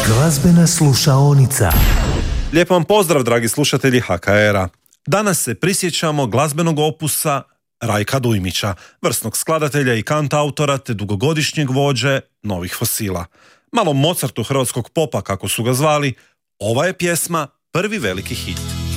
Glazbena slušaonica. Lijep vam pozdrav, dragi slušatelji HKR-a. Danas se prisjećamo glazbenog opusa Rajka Dujmića, vrsnog skladatelja i kantautora te dugogodišnjeg vođe Novih fosila. Malo Mozartu hrvatskog popa, kako su ga zvali, ova je pjesma prvi veliki hit.